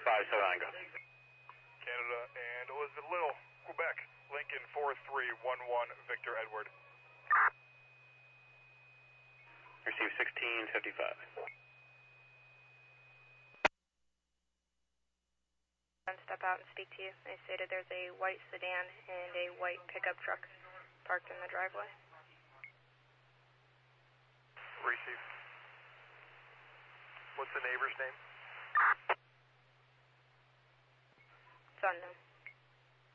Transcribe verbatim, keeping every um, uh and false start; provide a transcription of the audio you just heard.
five seven nine, go. Canada and Elizabeth Little, Quebec, Lincoln four three one one, Victor Edward. Receive sixteen fifty-five. Step out and speak to you. They stated there's a white sedan and a white pickup truck parked in the driveway. Receive. What's the neighbor's name? It's unknown.